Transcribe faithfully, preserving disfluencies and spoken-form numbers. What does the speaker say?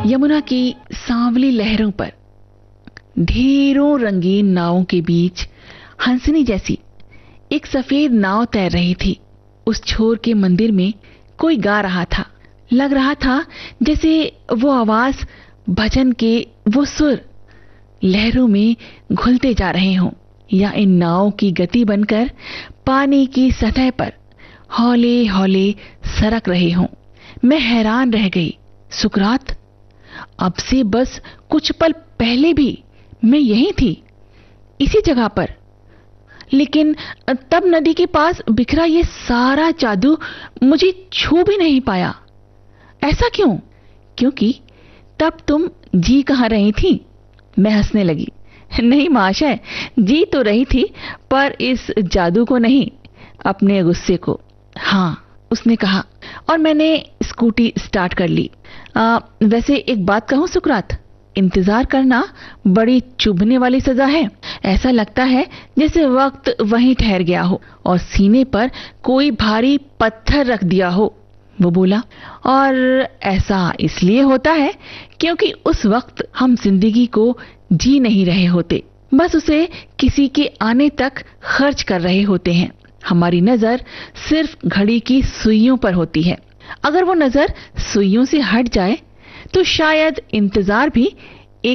यमुना की सांवली लहरों पर ढेरों रंगीन नावों के बीच हंसनी जैसी एक सफेद नाव तैर रही थी। उस छोर के मंदिर में कोई गा रहा था। लग रहा था जैसे वो आवाज, भजन के वो सुर लहरों में घुलते जा रहे हों या इन नावों की गति बनकर पानी की सतह पर हौले हौले सरक रहे हों। मैं हैरान रह गई। सुकरात, अब से बस कुछ पल पहले भी मैं यहीं थी, इसी जगह पर, लेकिन तब नदी के पास बिखरा ये सारा जादू मुझे छू भी नहीं पाया। ऐसा क्यों? क्योंकि तब तुम जी कहाँ रही थी? मैं हंसने लगी। नहीं महाशय, जी तो रही थी, पर इस जादू को नहीं, अपने गुस्से को। हाँ, उसने कहा, और मैंने स्कूटी स्टार्ट कर ली। आ, वैसे एक बात कहूं सुकरात, इंतजार करना बड़ी चुभने वाली सजा है। ऐसा लगता है जैसे वक्त वहीं ठहर गया हो और सीने पर कोई भारी पत्थर रख दिया हो, वो बोला। और ऐसा इसलिए होता है क्योंकि उस वक्त हम जिंदगी को जी नहीं रहे होते, बस उसे किसी के आने तक खर्च कर रहे होते हैं। हमारी नजर सिर्फ घड़ी की सुइयों पर होती है। अगर वो नजर सुइयों से हट जाए तो शायद इंतजार भी